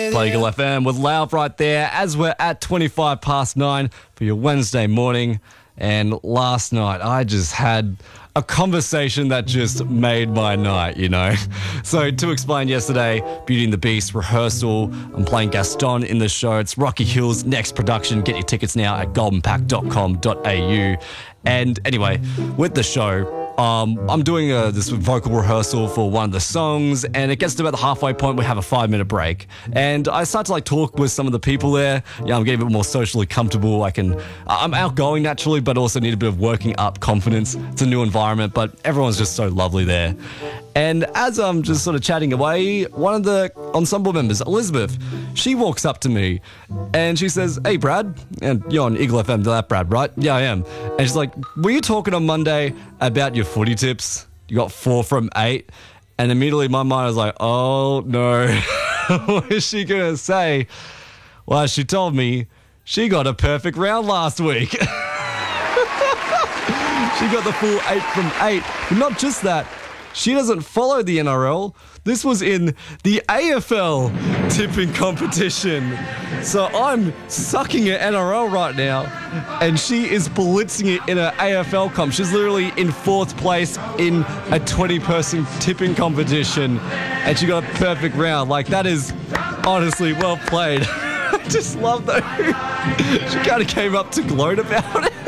Play Eagle FM with Loud right there as we're at 25 past 9 for your Wednesday morning. And last night I just had a conversation that just made my night, you know. So to explain, yesterday, Beauty and the Beast rehearsal. I'm playing Gaston in the show. It's Rocky Hill's next production. Get your tickets now at goldenpack.com.au. And anyway, with the show, I'm doing this vocal rehearsal for one of the songs, and it gets to about the halfway point. We have a 5-minute break, and I start to talk with some of the people there. Yeah, I'm getting a bit more socially comfortable. I'm outgoing naturally, but also need a bit of working up confidence. It's a new environment, but everyone's just so lovely there. And as I'm just sort of chatting away, one of the ensemble members, Elizabeth, she walks up to me and she says, "Hey, Brad," and you're on Eagle FM, that Brad, right? Yeah, I am. And she's like, "Were you talking on Monday about your footy tips? You got 4 from 8. And immediately my mind was like, oh no, what is she going to say? Well, she told me she got a perfect round last week. She got the full 8 from 8. But not just that, she doesn't follow the NRL. This was in the AFL tipping competition. So I'm sucking at NRL right now, and she is blitzing it in her AFL comp. She's literally in 4th place in a 20-person tipping competition, and she got a perfect round. That is honestly well played. I just love that. She kind of came up to gloat about it.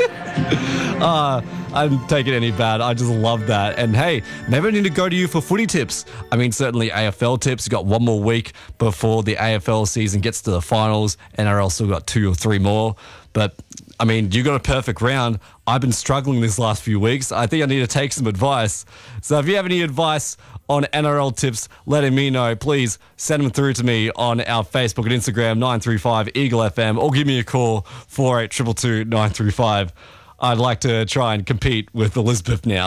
I didn't take it any bad. I just love that. And hey, maybe I need to go to you for footy tips. I mean, certainly AFL tips. You've got 1 more week before the AFL season gets to the finals. NRL still got 2 or 3 more. But, I mean, you got a perfect round. I've been struggling this last few weeks. I think I need to take some advice. So if you have any advice on NRL tips, letting me know, please send them through to me on our Facebook and Instagram, 935 Eagle FM, or give me a call, 4822 935. I'd like to try and compete with Elizabeth now.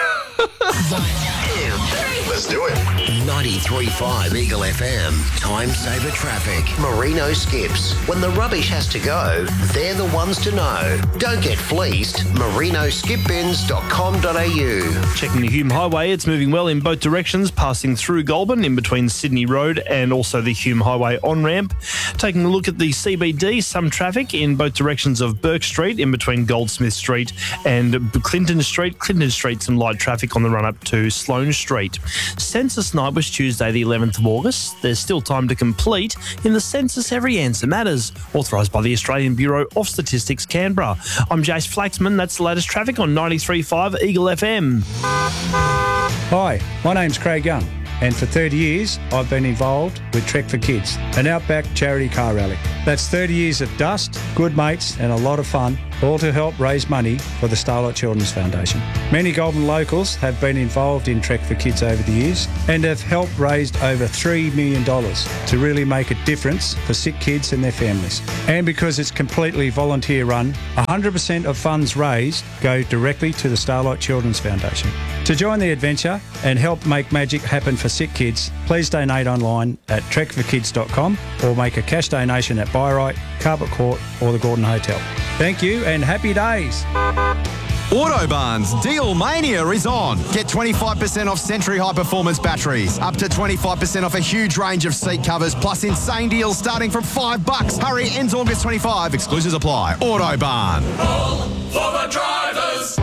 Let's do it. 93.5 Eagle FM. Time saver traffic. Merino Skips. When the rubbish has to go, they're the ones to know. Don't get fleeced. merinoskipbins.com.au. Checking the Hume Highway, it's moving well in both directions, passing through Goulburn in between Sydney Road and also the Hume Highway on-ramp. Taking a look at the CBD, some traffic in both directions of Burke Street in between Goldsmith Street and Clinton Street. Clinton Street, some light traffic on the run-up to Sloane Street. Census night was Tuesday the 11th of August. There's still time to complete in the census. Every answer matters. Authorised by the Australian Bureau of Statistics, Canberra. I'm Jace Flaxman. That's the latest traffic on 93.5 Eagle FM. Hi, my name's Craig Young, and for 30 years I've been involved with Trek for Kids, an outback charity car rally. That's 30 years of dust, good mates and a lot of fun, all to help raise money for the Starlight Children's Foundation. Many Goulburn locals have been involved in Trek for Kids over the years and have helped raise over $3 million to really make a difference for sick kids and their families. And because it's completely volunteer run, 100% of funds raised go directly to the Starlight Children's Foundation. To join the adventure and help make magic happen for sick kids, please donate online at trekforkids.com or make a cash donation at Byright, Carpet Court or the Gordon Hotel. Thank you and happy days. Autobarn's Deal Mania is on. Get 25% off Century High Performance batteries, up to 25% off a huge range of seat covers, plus insane deals starting from $5. Hurry, ends August 25. Exclusions apply. Autobarn. All for the drivers.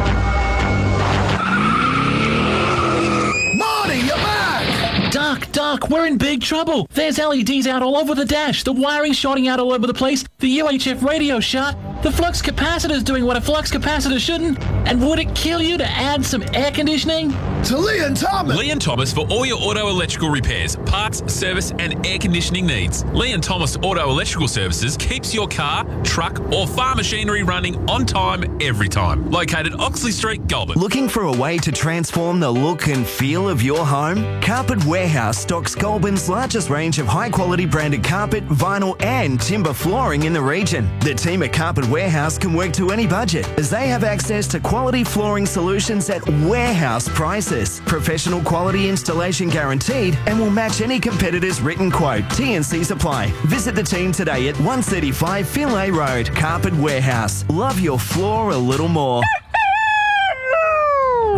Marty, you're back! Duck, we're in big trouble. There's LEDs out all over the dash, the wiring's shorting out all over the place, the UHF radio shut, the flux capacitor's doing what a flux capacitor shouldn't, and would it kill you to add some air conditioning? To Lee and Thomas. Lee and Thomas for all your auto electrical repairs, parts, service and air conditioning needs. Lee and Thomas Auto Electrical Services keeps your car, truck or farm machinery running on time every time. Located Oxley Street, Goulburn. Looking for a way to transform the look and feel of your home? Carpet Warehouse stocks Goulburn's largest range of high-quality branded carpet, vinyl and timber flooring in the region. The team at Carpet Warehouse can work to any budget as they have access to quality flooring solutions at warehouse prices. Professional quality installation guaranteed and will match any competitor's written quote. T&Cs apply. Visit the team today at 135 Finlay Road. Carpet Warehouse. Love your floor a little more.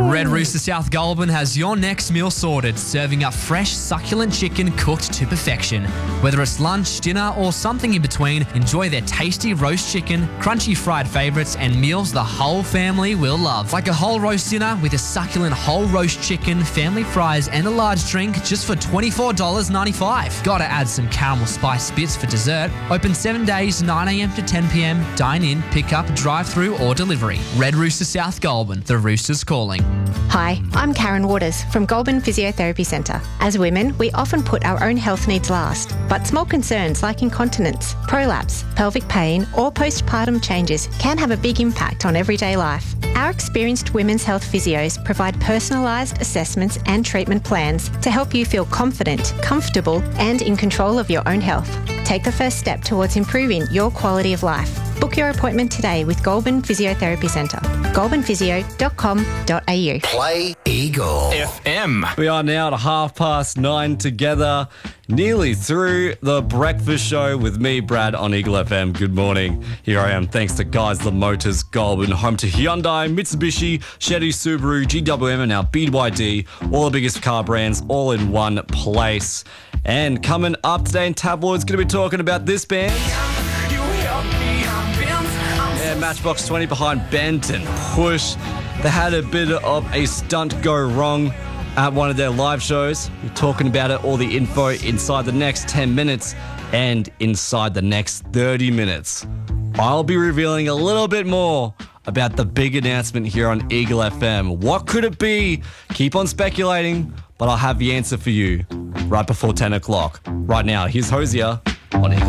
Red Rooster South Goulburn has your next meal sorted, serving up fresh, succulent chicken cooked to perfection. Whether it's lunch, dinner, or something in between, enjoy their tasty roast chicken, crunchy fried favourites, and meals the whole family will love. Like a whole roast dinner with a succulent whole roast chicken, family fries, and a large drink just for $24.95. Gotta add some caramel spice bits for dessert. Open 7 days, 9 a.m. to 10 p.m. Dine in, pick up, drive through, or delivery. Red Rooster South Goulburn. The Rooster's calling. Hi, I'm Karen Waters from Goulburn Physiotherapy Centre. As women, we often put our own health needs last, but small concerns like incontinence, prolapse, pelvic pain, or postpartum changes can have a big impact on everyday life. Our experienced women's health physios provide personalised assessments and treatment plans to help you feel confident, comfortable, and in control of your own health. Take the first step towards improving your quality of life. Book your appointment today with Goulburn Physiotherapy Centre. goulburnphysio.com.au. Play Eagle FM. We are now at 9:30 together, nearly through the breakfast show with me, Brad, on Eagle FM. Good morning. Here I am, thanks to Guys The Motors Goulburn, home to Hyundai, Mitsubishi, Chery, Subaru, GWM, and now BYD. All the biggest car brands, all in one place. And coming up today in Tabloids, going to be talking about this band. Yeah, Matchbox 20 behind Bent and Push. They had a bit of a stunt go wrong at one of their live shows. We're talking about it, all the info inside the next 10 minutes and inside the next 30 minutes. I'll be revealing a little bit more about the big announcement here on Eagle FM. What could it be? Keep on speculating, but I'll have the answer for you right before 10 o'clock. Right now, here's Hosier on Eagle.